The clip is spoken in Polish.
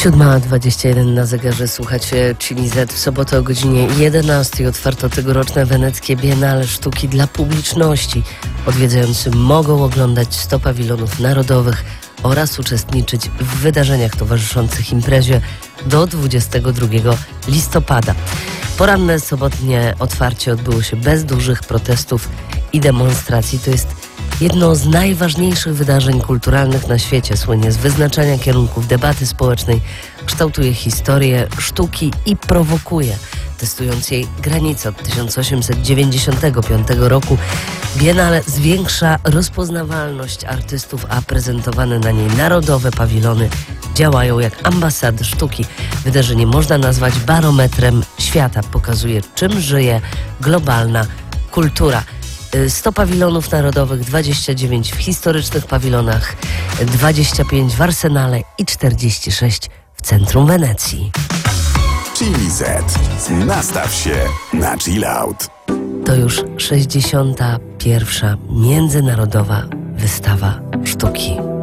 7:21 na zegarze. Słuchacie Chili Z. W sobotę o godzinie 11 otwarto tegoroczne weneckie Biennale Sztuki dla publiczności. Odwiedzający mogą oglądać 100 pawilonów narodowych oraz uczestniczyć w wydarzeniach towarzyszących imprezie do 22 listopada. Poranne sobotnie otwarcie odbyło się bez dużych protestów i demonstracji. To jest jedno z najważniejszych wydarzeń kulturalnych na świecie. Słynie z wyznaczania kierunków debaty społecznej, kształtuje historię sztuki i prowokuje, testując jej granice. Od 1895 roku Biennale zwiększa rozpoznawalność artystów, a prezentowane na niej narodowe pawilony działają jak ambasady sztuki. Wydarzenie można nazwać barometrem świata. Pokazuje, czym żyje globalna kultura. 100 pawilonów narodowych, 29 w historycznych pawilonach, 25 w Arsenale i 46 w centrum Wenecji. Chili Z. Nastaw się na chill out. To już 61. Międzynarodowa Wystawa Sztuki.